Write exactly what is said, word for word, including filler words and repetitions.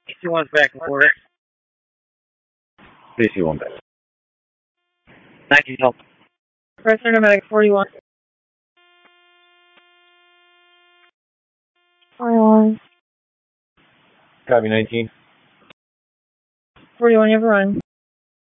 C one's back in order. C C one back. nineteen help. Press medic forty-one. forty-one. Copy nineteen. forty-one, you have a run.